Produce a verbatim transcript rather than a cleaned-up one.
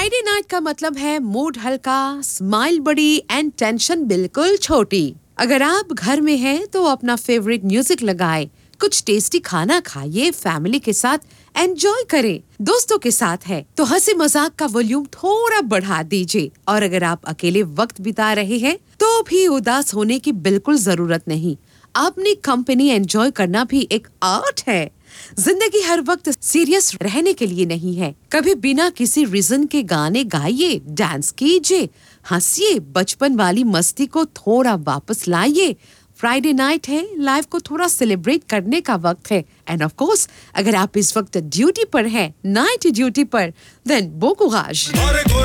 Friday night का मतलब है मूड हल्का, स्माइल बड़ी एंड टेंशन बिल्कुल छोटी। अगर आप घर में हैं तो अपना फेवरेट म्यूजिक लगाएं, कुछ टेस्टी खाना खाइए, फैमिली के साथ एंजॉय करें। दोस्तों के साथ है तो हंसी मजाक का वॉल्यूम थोड़ा बढ़ा दीजिए। और अगर आप अकेले वक्त बिता रहे हैं तो भी उदास होने की बिल्कुल जरूरत नहीं। अपनी कंपनी एंजॉय करना भी एक आर्ट है। जिंदगी हर वक्त सीरियस रहने के लिए नहीं है। कभी बिना किसी रीजन के गाने गाइए, डांस कीजिए, हंसिए, बचपन वाली मस्ती को थोड़ा वापस लाइए। फ्राइडे नाइट है, लाइफ को थोड़ा सेलिब्रेट करने का वक्त है। एंड ऑफ कोर्स अगर आप इस वक्त ड्यूटी पर हैं, नाइट ड्यूटी पर, देन बो कुराज।